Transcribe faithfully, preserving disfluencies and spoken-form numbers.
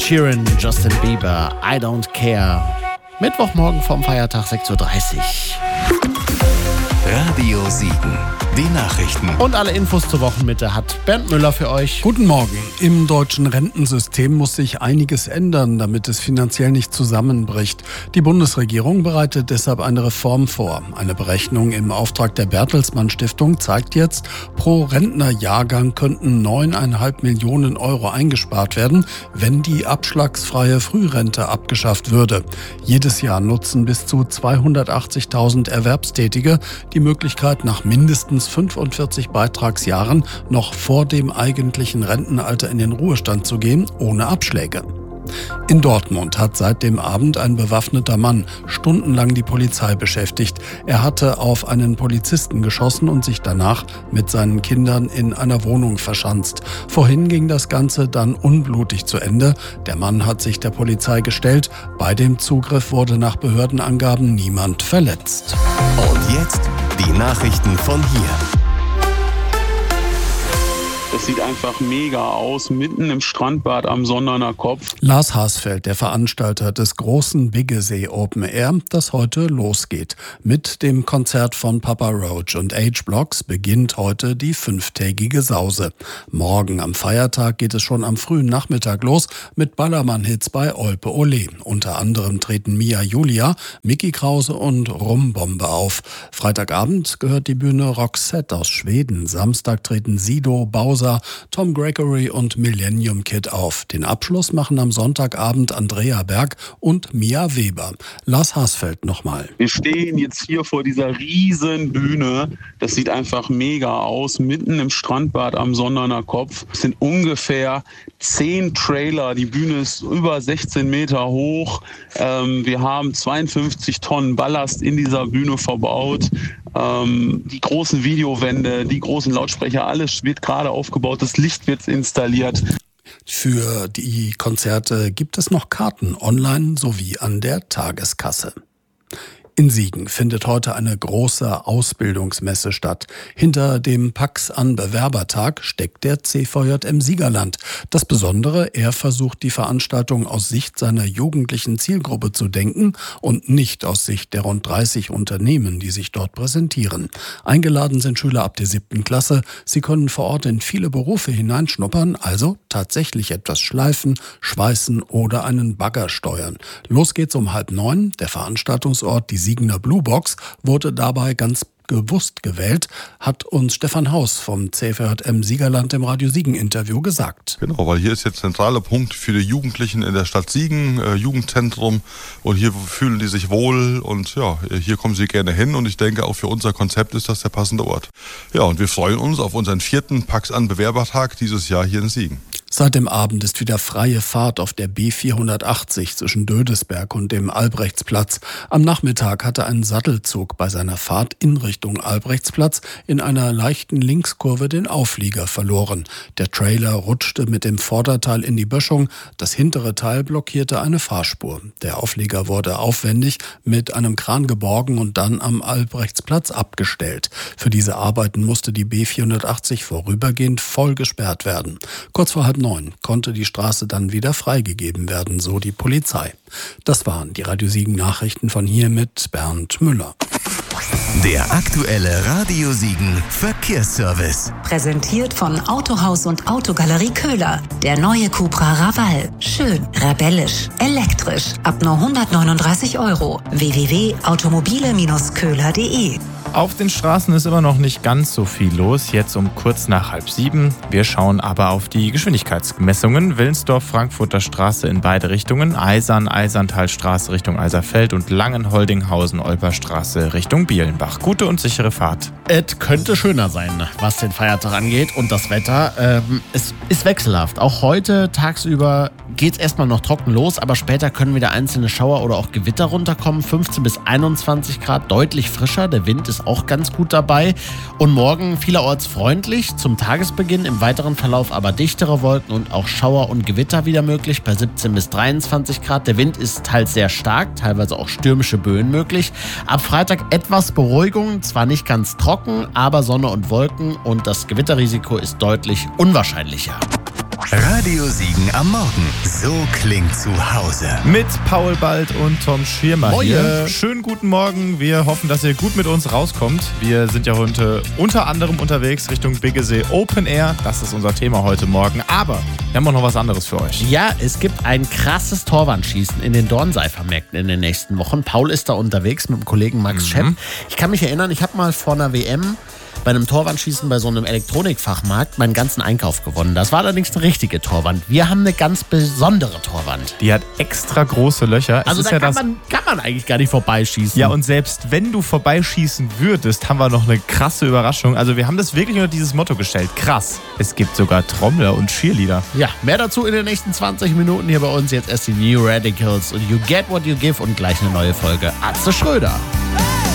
Sheeran, Justin Bieber, I Don't Care. Mittwochmorgen vom Feiertag sechs Uhr dreißig. Radio Siegen, die Nachrichten. Und alle Infos zur Wochenmitte hat Bernd Müller für euch. Guten Morgen. Im deutschen Rentensystem muss sich einiges ändern, damit es finanziell nicht zusammenbricht. Die Bundesregierung bereitet deshalb eine Reform vor. Eine Berechnung im Auftrag der Bertelsmann Stiftung zeigt jetzt, pro Rentnerjahrgang könnten neuneinhalb Millionen Euro eingespart werden, wenn die abschlagsfreie Frührente abgeschafft würde. Jedes Jahr nutzen bis zu zweihundertachtzigtausend Erwerbstätige die Möglichkeit, nach mindestens fünfundvierzig Beitragsjahren noch vor dem eigentlichen Rentenalter in den Ruhestand zu gehen, ohne Abschläge. In Dortmund hat seit dem Abend ein bewaffneter Mann stundenlang die Polizei beschäftigt. Er hatte auf einen Polizisten geschossen und sich danach mit seinen Kindern in einer Wohnung verschanzt. Vorhin ging das Ganze dann unblutig zu Ende. Der Mann hat sich der Polizei gestellt. Bei dem Zugriff wurde nach Behördenangaben niemand verletzt. Und jetzt die Nachrichten von hier. Das sieht einfach mega aus, mitten im Strandbad am Sonderner Kopf. Lars Haasfeld, der Veranstalter des großen Biggesee Open Air, das heute losgeht. Mit dem Konzert von Papa Roach und H-Blocks beginnt heute die fünftägige Sause. Morgen am Feiertag geht es schon am frühen Nachmittag los mit Ballermann-Hits bei Olpe Ole. Unter anderem treten Mia Julia, Mickey Krause und Rumbombe auf. Freitagabend gehört die Bühne Roxette aus Schweden. Samstag treten Sido, Bowser, Tom Gregory und Millennium Kid auf. Den Abschluss machen am Sonntagabend Andrea Berg und Mia Weber. Lars Haasfeld nochmal. Wir stehen jetzt hier vor dieser riesen Bühne. Das sieht einfach mega aus, mitten im Strandbad am Sonderner Kopf. Es sind ungefähr zehn Trailer. Die Bühne ist über sechzehn Meter hoch. Ähm, wir haben zweiundfünfzig Tonnen Ballast in dieser Bühne verbaut. Ähm, die großen Videowände, die großen Lautsprecher, alles wird gerade aufgebaut, das Licht wird installiert. Für die Konzerte gibt es noch Karten online sowie an der Tageskasse. In Siegen findet heute eine große Ausbildungsmesse statt. Hinter dem Pax an Bewerbertag steckt der C V J M Siegerland. Das Besondere, er versucht die Veranstaltung aus Sicht seiner jugendlichen Zielgruppe zu denken und nicht aus Sicht der rund dreißig Unternehmen, die sich dort präsentieren. Eingeladen sind Schüler ab der siebten Klasse. Sie können vor Ort in viele Berufe hineinschnuppern, also tatsächlich etwas schleifen, schweißen oder einen Bagger steuern. Los geht's um halb neun. Der Veranstaltungsort, die Siegener Blue Box, wurde dabei ganz bewusst gewählt, hat uns Stefan Haus vom C V J M Siegerland im Radio Siegen Interview gesagt. Genau, weil hier ist jetzt zentraler Punkt für die Jugendlichen in der Stadt Siegen, äh, Jugendzentrum, und hier fühlen die sich wohl und ja, hier kommen sie gerne hin und ich denke auch für unser Konzept ist das der passende Ort. Ja, und wir freuen uns auf unseren vierten Pax an Bewerbertag dieses Jahr hier in Siegen. Seit dem Abend ist wieder freie Fahrt auf der B vierhundertachtzig zwischen Dödesberg und dem Albrechtsplatz. Am Nachmittag hatte ein Sattelzug bei seiner Fahrt in Richtung Albrechtsplatz in einer leichten Linkskurve den Auflieger verloren. Der Trailer rutschte mit dem Vorderteil in die Böschung, das hintere Teil blockierte eine Fahrspur. Der Auflieger wurde aufwendig mit einem Kran geborgen und dann am Albrechtsplatz abgestellt. Für diese Arbeiten musste die B vierhundertachtzig vorübergehend voll gesperrt werden. Kurz vor halb neun konnte die Straße dann wieder freigegeben werden, so die Polizei. Das waren die Radio Siegen Nachrichten von hier mit Bernd Müller. Der aktuelle Radio Siegen Verkehrsservice. Präsentiert von Autohaus und Autogalerie Köhler. Der neue Cupra Raval. Schön, rebellisch, elektrisch. Ab nur hundertneununddreißig Euro. w w w punkt automobile köhler punkt de. Auf den Straßen ist immer noch nicht ganz so viel los, jetzt um kurz nach halb sieben. Wir schauen aber auf die Geschwindigkeitsmessungen. Willensdorf-Frankfurter Straße in beide Richtungen, Eisern, Eiserntalstraße Richtung Eiserfeld und Langenholdinghausen-Olperstraße Richtung Bielenbach. Gute und sichere Fahrt. Es könnte schöner sein, was den Feiertag angeht und das Wetter. Ähm, es ist wechselhaft. Auch heute tagsüber geht es erstmal noch trocken los, aber später können wieder einzelne Schauer oder auch Gewitter runterkommen. fünfzehn bis einundzwanzig Grad, deutlich frischer. Der Wind ist auch ganz gut dabei. Und morgen vielerorts freundlich zum Tagesbeginn, im weiteren Verlauf aber dichtere Wolken und auch Schauer und Gewitter wieder möglich bei siebzehn bis dreiundzwanzig Grad. Der Wind ist teils sehr stark, teilweise auch stürmische Böen möglich. Ab Freitag etwas Beruhigung, zwar nicht ganz trocken, aber Sonne und Wolken und das Gewitterrisiko ist deutlich unwahrscheinlicher. Radio Siegen am Morgen. So klingt zu Hause. Mit Paul Bald und Tom Schirmer Moje. hier. Schönen guten Morgen. Wir hoffen, dass ihr gut mit uns rauskommt. Wir sind ja heute unter anderem unterwegs Richtung Biggesee Open Air. Das ist unser Thema heute Morgen. Aber wir haben auch noch was anderes für euch. Ja, es gibt ein krasses Torwandschießen in den Dornseifermärkten in den nächsten Wochen. Paul ist da unterwegs mit dem Kollegen Max mhm. Schepp. Ich kann mich erinnern, ich habe mal vor einer W M bei einem Torwandschießen bei so einem Elektronikfachmarkt meinen ganzen Einkauf gewonnen. Das war allerdings eine richtige Torwand. Wir haben eine ganz besondere Torwand. Die hat extra große Löcher. Also es ist da ja kann, das man, kann man eigentlich gar nicht vorbeischießen. Ja, und selbst wenn du vorbeischießen würdest, haben wir noch eine krasse Überraschung. Also wir haben das wirklich unter dieses Motto gestellt. Krass. Es gibt sogar Trommler und Cheerleader. Ja, mehr dazu in den nächsten zwanzig Minuten hier bei uns. Jetzt erst die New Radicals und You Get What You Give und gleich eine neue Folge Atze Schröder.